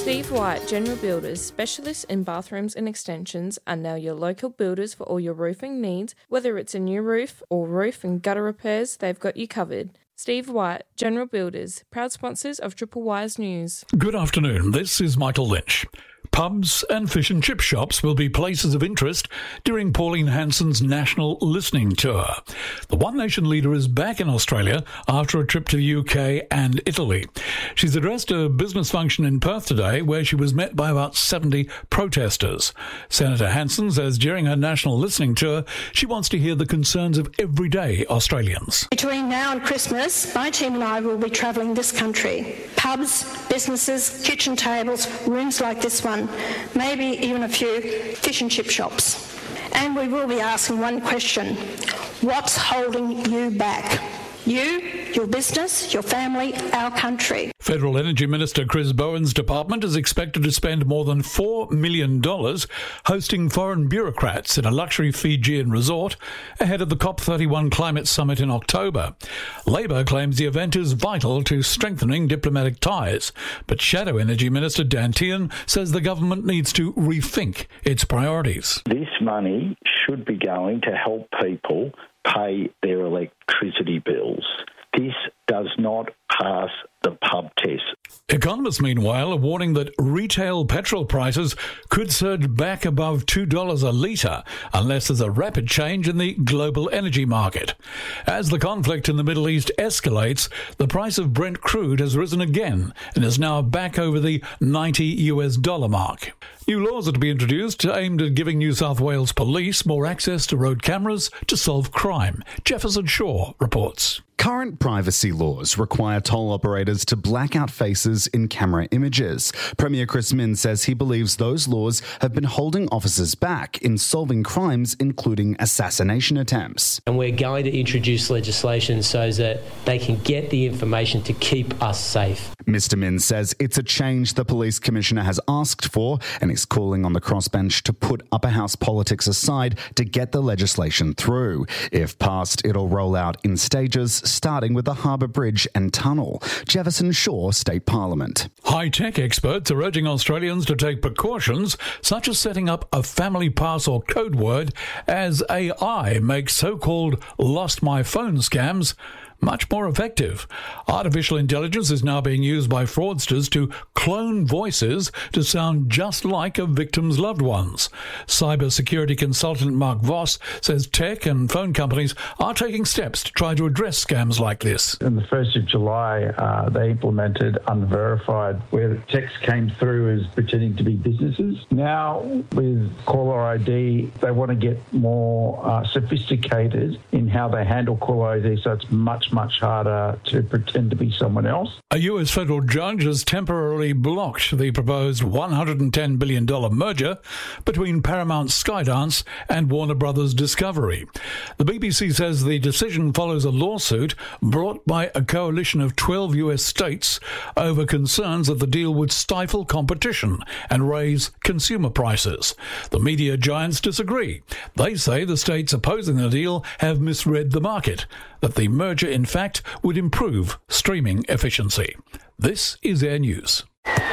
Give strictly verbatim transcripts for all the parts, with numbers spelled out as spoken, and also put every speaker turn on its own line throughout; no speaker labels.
Steve White, General Builders, specialists in bathrooms and extensions, are now your local builders for all your roofing needs. Whether it's a new roof or roof and gutter repairs, they've got you covered. Steve White, General Builders, proud sponsors of Triple Wise News.
Good afternoon, this is Michael Lynch. Pubs and fish and chip shops will be places of interest during Pauline Hanson's National Listening Tour. The One Nation leader is back in Australia after a trip to the U K and Italy. She's addressed a business function in Perth today where she was met by about seventy protesters. Senator Hanson says during her National Listening Tour, she wants to hear the concerns of everyday Australians.
Between now and Christmas, my team and I will be travelling this country. Pubs, businesses, kitchen tables, rooms like this one, maybe even a few fish and chip shops. And we will be asking one question: what's holding you back? You, your business, your family, our country.
Federal Energy Minister Chris Bowen's department is expected to spend more than four million dollars hosting foreign bureaucrats in a luxury Fijian resort ahead of the COP thirty-one climate summit in October. Labor claims the event is vital to strengthening diplomatic ties, but Shadow Energy Minister Dan Tehan says the government needs to rethink its priorities.
This money should be going to help people pay their electricity bills. This does not pass the pub test.
Economists, meanwhile, are warning that retail petrol prices could surge back above two dollars a litre unless there's a rapid change in the global energy market. As the conflict in the Middle East escalates, the price of Brent crude has risen again and is now back over the ninety US dollar mark. New laws are to be introduced aimed at giving New South Wales police more access to road cameras to solve crime. Jefferson Shaw reports.
Current privacy laws require toll operators to black out faces in camera images. Premier Chris Minns says he believes those laws have been holding officers back in solving crimes, including assassination attempts.
And we're going to introduce legislation so that they can get the information to keep us safe.
Mister Minns says it's a change the police commissioner has asked for and is calling on the crossbench to put upper house politics aside to get the legislation through. If passed, it'll roll out in stages, starting with the Harbour Bridge and Tunnel. Jefferson Shaw State Parliament.
High-tech experts are urging Australians to take precautions such as setting up a family pass or code word as A I makes so-called lost my phone scams much more effective. Artificial intelligence is now being used by fraudsters to clone voices to sound just like a victim's loved ones. Cybersecurity consultant Mark Voss says tech and phone companies are taking steps to try to address scams like this.
On the first of July, uh, they implemented Unverified, where text came through as pretending to be businesses. Now, with caller I D, they want to get more uh, sophisticated in how they handle caller I D, so it's much much harder to pretend to be someone else.
A U S federal judge has temporarily blocked the proposed one hundred ten billion dollars merger between Paramount Skydance and Warner Brothers Discovery. The B B C says the decision follows a lawsuit brought by a coalition of twelve U S states over concerns that the deal would stifle competition and raise consumer prices. The media giants disagree. They say the states opposing the deal have misread the market, that the merger in fact would improve streaming efficiency. This is Air News.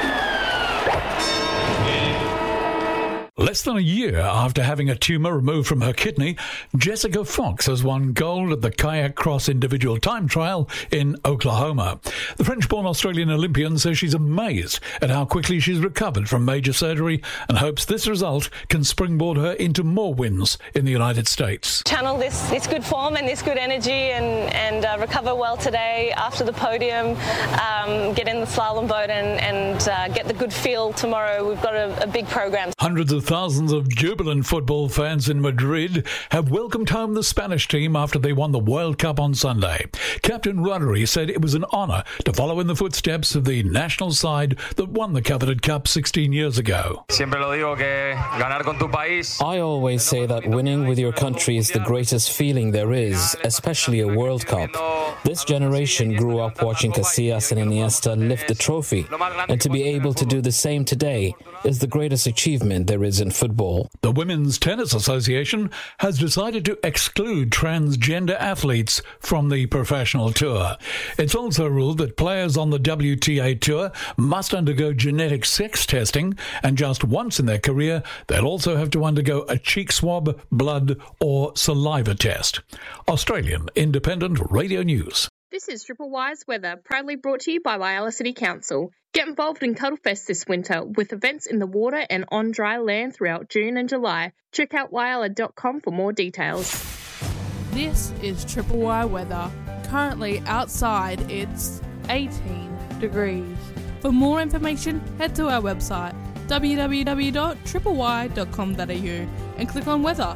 Less than a year after having a tumour removed from her kidney, Jessica Fox has won gold at the Kayak Cross individual time trial in Oklahoma. The French-born Australian Olympian says she's amazed at how quickly she's recovered from major surgery and hopes this result can springboard her into more wins in the United States.
Channel this, this good form and this good energy and, and uh, recover well today after the podium, um, get in the slalom boat and, and uh, get the good feel tomorrow. We've got a, a big program.
Hundreds of thousands of jubilant football fans in Madrid have welcomed home the Spanish team after they won the World Cup on Sunday. Captain Rodri said it was an honour to follow in the footsteps of the national side that won the coveted cup sixteen years ago.
I always say that winning with your country is the greatest feeling there is, especially a World Cup. This generation grew up watching Casillas and Iniesta lift the trophy, and to be able to do the same today is the greatest achievement there is standards in football.
The Women's Tennis Association has decided to exclude transgender athletes from the professional tour. It's also ruled that players on the W T A tour must undergo genetic sex testing, and just once in their career, they'll also have to undergo a cheek swab, blood or saliva test. Australian Independent Radio News.
This is Triple Y's weather, proudly brought to you by Whyalla City Council. Get involved in Cuddlefest this winter with events in the water and on dry land throughout June and July. Check out whyalla dot com for more details.
This is Triple Y weather. Currently outside it's eighteen degrees. For more information, head to our website w w w dot triple y dot com dot a u and click on weather.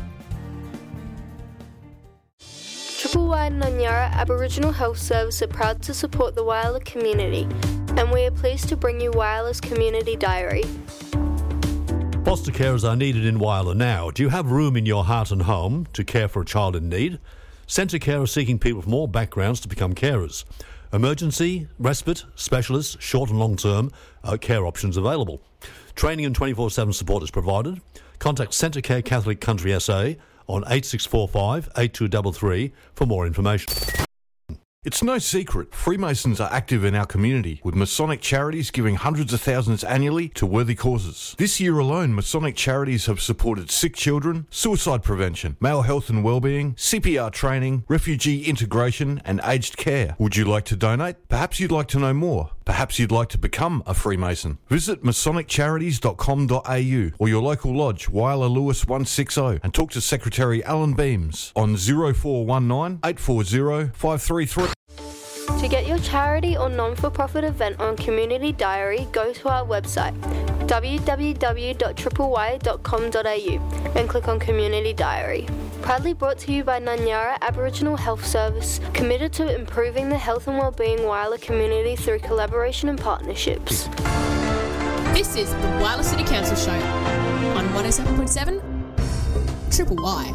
Triple Y Nanyara Aboriginal Health Service are proud to support the Whyalla community, and we are pleased to bring you Whyalla's Community Diary.
Foster carers are needed in Whyalla now. Do you have room in your heart and home to care for a child in need? Centre Care are seeking people from all backgrounds to become carers. Emergency, respite, specialists, short and long-term uh, care options available. Training and twenty-four seven support is provided. Contact Centre Care Catholic Country S A on eight six four five, eight two three three for more information.
It's no secret, Freemasons are active in our community, with Masonic charities giving hundreds of thousands annually to worthy causes. This year alone, Masonic charities have supported sick children, suicide prevention, male health and wellbeing, C P R training, refugee integration and aged care. Would you like to donate? Perhaps you'd like to know more. Perhaps you'd like to become a Freemason. Visit masonic charities dot com dot a u or your local lodge, Whyalla Lewis one sixty, and talk to Secretary Alan Beams on zero four one nine, eight four zero, five three three.
To get your charity or non-for-profit event on Community Diary, go to our website w w w dot triple y dot com dot a u and click on Community Diary. Proudly brought to you by Nanyara Aboriginal Health Service, committed to improving the health and wellbeing Whyalla community through collaboration and partnerships.
This is the Whyalla City Council Show on one oh seven point seven Triple Y.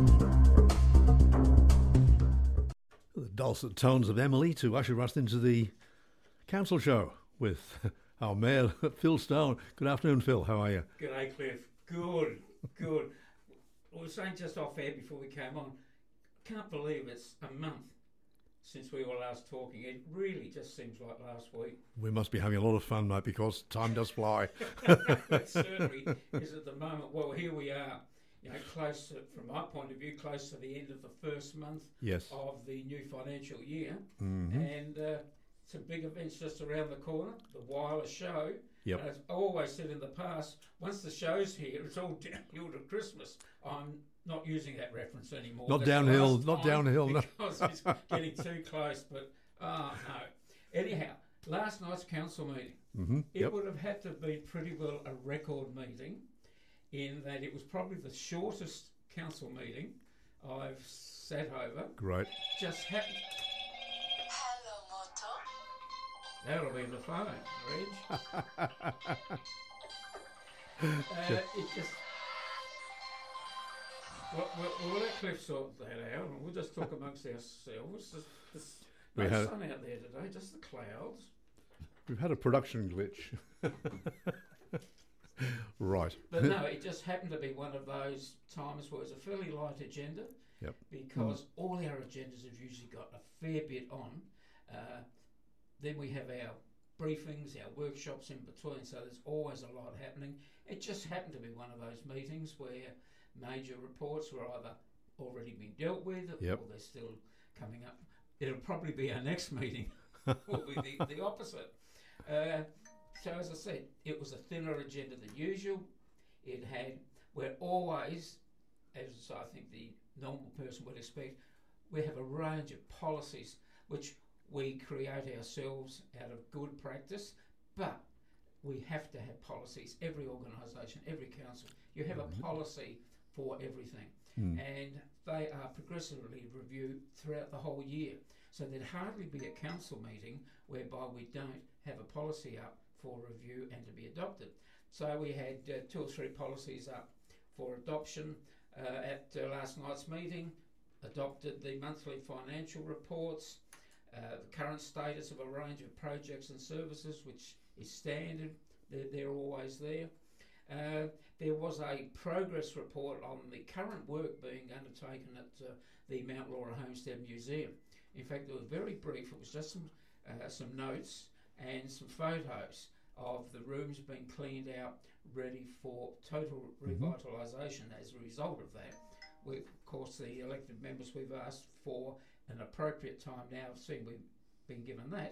The dulcet tones of Emily to usher us into the council show with our mayor, Phil Stone. Good afternoon, Phil. How are you?
G'day, Cliff. Good, good. I was saying just off air before we came on, can't believe it's a month since we were last talking. It really just seems like last week.
We must be having a lot of fun, mate, because time does fly.
It certainly is at the moment. Well, here we are. You know, close to, from my point of view, close to the end of the first month
yes.
of the new financial year.
Mm-hmm.
And uh, some big events just around the corner. The Whyalla show.
Yep.
As I always said in the past, once the show's here, it's all downhill to Christmas. I'm not using that reference anymore.
Not
That's
downhill, not downhill.
Because no. It's getting too close, but, oh, no. Anyhow, last night's council meeting,
mm-hmm.
it
yep.
would have had to be pretty well a record meeting, in that it was probably the shortest council meeting I've sat over.
Great.
Just happened. Hello, Moto. That'll be the phone, Reg. uh, it just... Well, we'll, we'll let Cliff sort that out, and we'll just talk amongst ourselves. There's, there's no
we had,
sun out there today, just the clouds.
We've had a production glitch. Right.
But no, it just happened to be one of those times where it's a fairly light agenda.
Yep.
Because mm. all our agendas have usually got a fair bit on. Uh, then we have our briefings, our workshops in between, so there's always a lot happening. It just happened to be one of those meetings where major reports were either already been dealt with
yep.
or they're still coming up. It'll probably be our next meeting, will be the, the opposite. Uh, So as I said, it was a thinner agenda than usual. It had, we're always, as I think the normal person would expect, we have a range of policies which we create ourselves out of good practice, but we have to have policies. Every organisation, every council, you have a policy for everything. Mm. And they are progressively reviewed throughout the whole year. So there'd hardly be a council meeting whereby we don't have a policy up for review and to be adopted. So we had uh, two or three policies up for adoption uh, at uh, last night's meeting, adopted the monthly financial reports, uh, the current status of a range of projects and services, which is standard, they're, they're always there. Uh, there was a progress report on the current work being undertaken at uh, the Mount Laura Homestead Museum. In fact, it was very brief. It was just some uh, some notes and some photos of the rooms being cleaned out, ready for total revitalisation. As a result of that, we, of course, the elected members, we've asked for an appropriate time now, seeing we've been given that,